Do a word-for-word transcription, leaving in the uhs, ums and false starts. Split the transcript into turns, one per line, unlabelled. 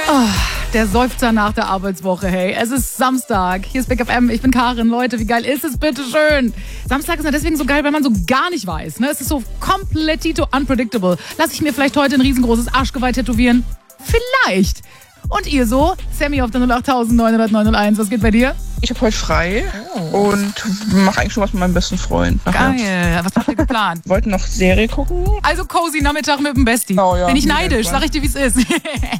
Oh, der Seufzer nach der Arbeitswoche, hey. Es ist Samstag. Hier ist Big F M. Ich bin Karin. Leute, wie geil ist es bitte schön? Samstag ist ja deswegen so geil, weil man so gar nicht weiß. Ne? Es ist so komplettito unpredictable. Lass ich mir vielleicht heute ein riesengroßes Arschgeweih tätowieren? Vielleicht. Und ihr so? Sammy auf der null acht neun null null neun null eins. Was geht bei dir?
Ich habe heute frei oh. und mache eigentlich schon was mit meinem besten Freund.
Nachher. Geil. Was habt ihr geplant?
Wollten noch Serie gucken.
Also cozy Nachmittag mit dem Bestie.
Oh, ja.
Bin ich neidisch, sag ich dir, wie es ist.